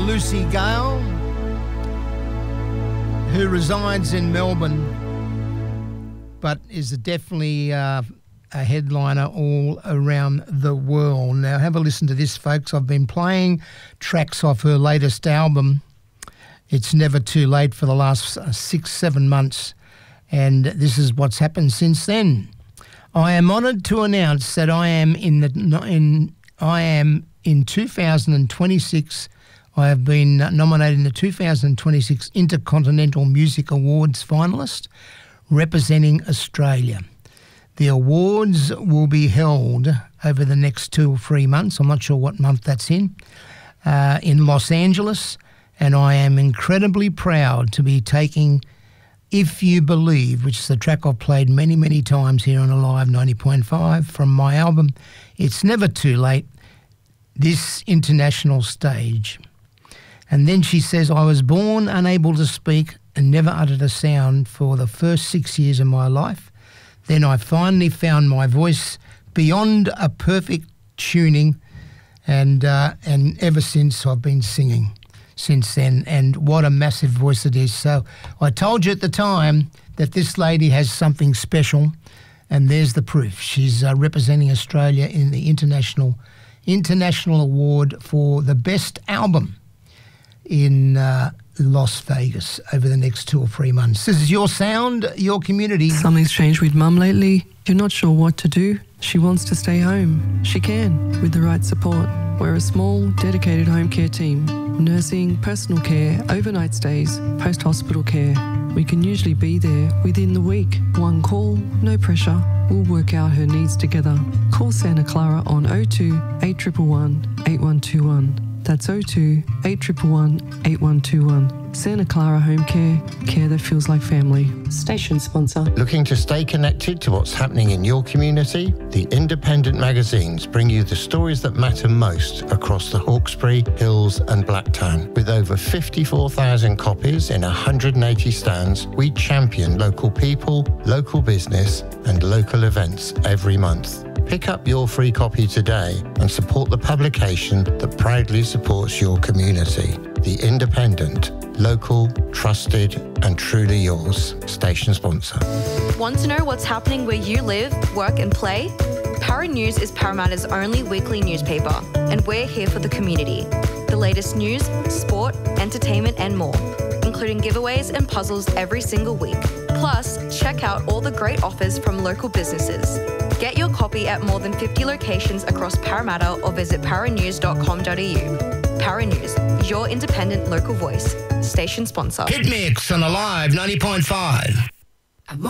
Lucy Gale, who resides in Melbourne, but is definitely a headliner all around the world. Now, have a listen to this, folks. I've been playing tracks off her latest album, It's Never Too Late, for the last 6-7 months, and this is what's happened since then. I am honoured to announce that I am in 2026. I have been nominated in the 2026 Intercontinental Music Awards finalist, representing Australia. The awards will be held over the next 2 or 3 months. I'm not sure what month that's in Los Angeles, and I am incredibly proud to be taking If You Believe, which is the track I've played many, many times here on Alive 90.5 from my album, It's Never Too Late, this international stage. And then she says, I was born unable to speak and never uttered a sound for the first 6 years of my life. Then I finally found my voice beyond a perfect tuning, and ever since I've been singing since then, and what a massive voice it is. So I told you at the time that this lady has something special, and there's the proof. She's representing Australia in the International Award for the Best Album in Las Vegas over the next 2 or 3 months. This is your sound, your community. Something's changed with Mum lately. You're not sure what to do. She wants to stay home. She can, with the right support. We're a small, dedicated home care team. Nursing, personal care, overnight stays, post-hospital care. We can usually be there within the week. One call, no pressure. We'll work out her needs together. Call Santa Clara on 02 8111 8121. That's 02 8111 8121. Santa Clara Home Care, care that feels like family. Station sponsor. Looking to stay connected to what's happening in your community? The independent magazines bring you the stories that matter most across the Hawkesbury, Hills and Blacktown. With over 54,000 copies in 180 stands, we champion local people, local business and local events every month. Pick up your free copy today and support the publication that proudly supports your community. The Independent. Local, trusted and truly yours. Station sponsor. Want to know what's happening where you live, work and play? Para News is Parramatta's only weekly newspaper, and we're here for the community. The latest news, sport, entertainment and more, including giveaways and puzzles every single week. Plus, check out all the great offers from local businesses. Get your copy at more than 50 locations across Parramatta or visit paranews.com.au. Para News, your independent local voice. Station sponsor. Hit Mix on Alive 90.5.